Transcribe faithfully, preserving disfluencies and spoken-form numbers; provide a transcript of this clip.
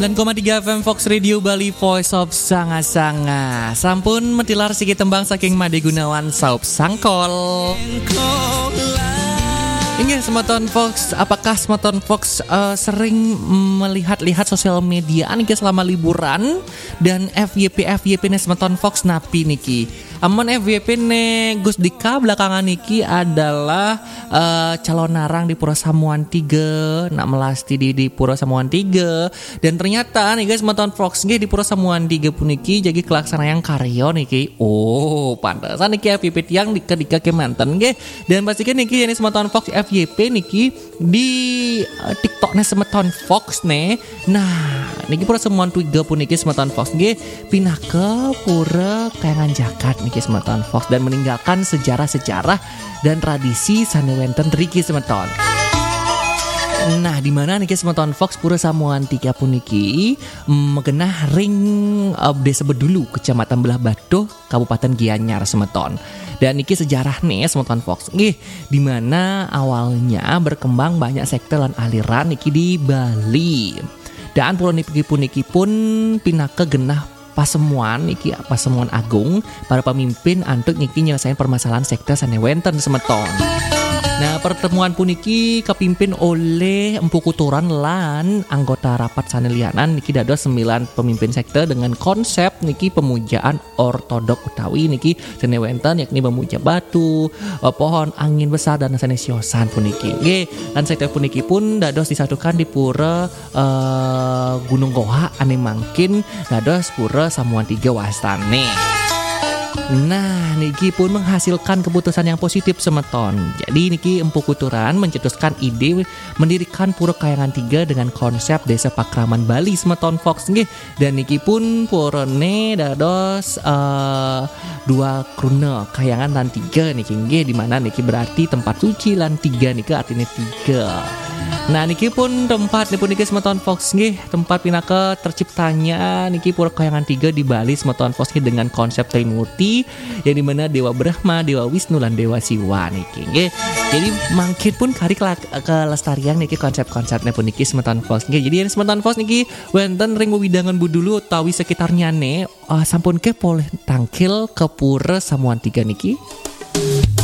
sembilan koma tiga F M Fox Radio Bali Voice of Sanga-Sanga. Sampun metilar siki tembang saking Made Gunawan saup sangkol. Ingat semeton Fox, apakah semeton Fox uh, sering melihat-lihat sosial media niki selama liburan dan F Y P F Y P ne semeton Fox napi niki. Amun F Y P ne Gus Dika belakangan niki adalah uh, calon narang di Pura Samuan tiga, nak melasti di di Pura Samuan tiga, dan ternyata nih guys semeton Fox nggih di Pura Samuan tiga puniki jadi kelaksanaan karyo niki. Oh, pantesan niki F Y P tiang di kedika kemanten nggih. Dan pastikan niki ini semeton Fox F Y P niki di uh, TikToknya semeton Fox ne. Nah, niki Pura Samuan tiga puniki semeton Fox nggih pindah ke Pura Kayangan Jakat niki semeton Fox dan meninggalkan sejarah-sejarah dan tradisi sanewenten Riki semeton. Nah, di mana niki semeton Fox Pura Samuan tiga puniki megenah ring uh, Desa Bedulu, Kecamatan Belah Batuh, Kabupaten Gianyar semeton. Dan niki sejarah nih semeton Fox nggih, di mana awalnya berkembang banyak sekte lan aliran niki di Bali. Dan pulau niki puniki pun pinaka genah pasemuan niki pasemuan agung para pemimpin antuk niki nyelesain permasalahan sekte sanewenten semeton. Nah, pertemuan puniki kepimpin oleh Empu Kuturan lan anggota rapat sanelianan niki dados sembilan pemimpin sekte dengan konsep niki pemujaan ortodok utawi niki sanewenten yakni memuja batu, pohon, angin besar dan sanesiosan puniki. Nggih, lan sekte puniki pun dados disatukan di pura uh, Gunung Goa ane mangkin dados Pura Samuan tiga wastane. Nah, niki pun menghasilkan keputusan yang positif semeton. Jadi niki Empu Kuturan mencetuskan ide mendirikan Pura Kayangan tiga dengan konsep Desa Pakraman Bali semeton Fox nggih. Dan niki pun purane dados uh, dua kruna Kayangan lan tiga niki nggih, di mana niki berarti tempat suci lan tiga niki artinya tiga. Nah, niki pun tempat niki niki semeton Fox nggih, tempat pinaka terciptanya niki Pura Kayangan tiga di Bali semeton Fox nggih dengan konsep Trimurti yang dimana Dewa Brahma, Dewa Wisnu lan Dewa Siwa niki nggih. Jadi mangkin pun kari ke, ke lestarian niki konsep-konsepnya pun niki semeton Fox nggih. Jadi semeton Fox niki wonten ring wewidangan budulu utawi sekitarnya ne uh, sampun ke poleh tangkil ke Pura Samuan tiga niki.